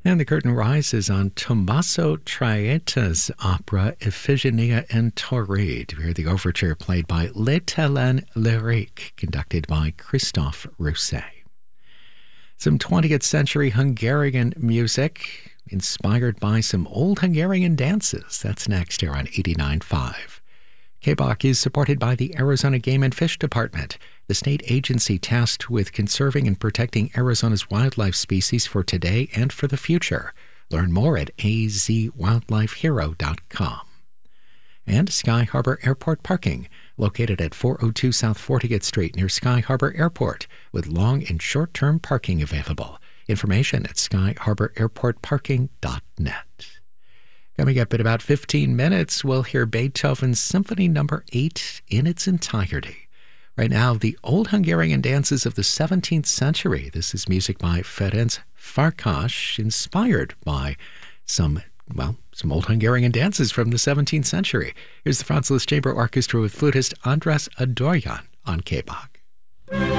And the curtain rises on Tommaso Traetta's opera Iphigenia in Tauride. We hear the overture played by Les Talents Lyriques, conducted by Christophe Rousset. Some 20th century Hungarian music, inspired by some old Hungarian dances. That's next here on 89.5. KBOC is supported by the Arizona Game and Fish Department, the state agency tasked with conserving and protecting Arizona's wildlife species for today and for the future. Learn more at azwildlifehero.com. And Sky Harbor Airport Parking, located at 402 South 40th Street near Sky Harbor Airport, with long and short-term parking available. Information at skyharbораirportparking.net. Coming up in about 15 minutes, we'll hear Beethoven's Symphony No. 8 in its entirety. Right now, the old Hungarian dances of the 17th century. This is music by Ferenc Farkas, inspired by some old Hungarian dances from the 17th century. Here's the Franz Liszt Chamber Orchestra with flutist Andras Adorjan on KBOC.